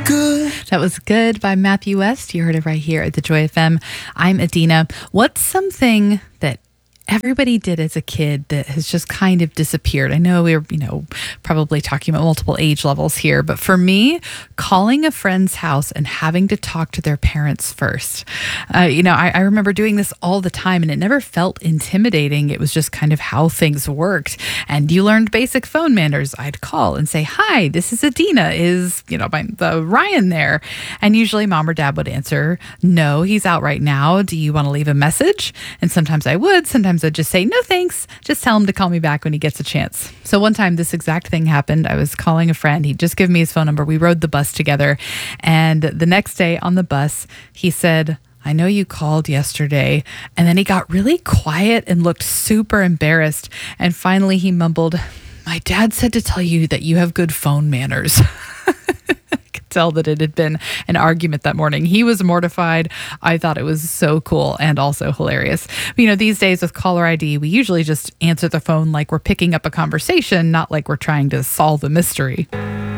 good. That was Good by Matthew West. You heard it right here at the Joy FM. I'm Adina. What's something that everybody did as a kid that has just kind of disappeared? I know we're, probably talking about multiple age levels here, but for me, calling a friend's house and having to talk to their parents first. I remember doing this all the time and it never felt intimidating. It was just kind of how things worked. And you learned basic phone manners. I'd call and say, "Hi, this is Adina. Is, the Ryan there?" And usually mom or dad would answer, "No, he's out right now. Do you want to leave a message?" And sometimes I would, sometimes I'd just say, "No, thanks. Just tell him to call me back when he gets a chance." So one time this exact thing happened. I was calling a friend. He'd just given me his phone number. We rode the bus together. And the next day on the bus, he said, "I know you called yesterday." And then he got really quiet and looked super embarrassed. And finally he mumbled, "My dad said to tell you that you have good phone manners." Tell that it had been an argument that morning. He was mortified. I thought it was so cool and also hilarious. These days with caller ID, we usually just answer the phone like we're picking up a conversation, not like we're trying to solve a mystery.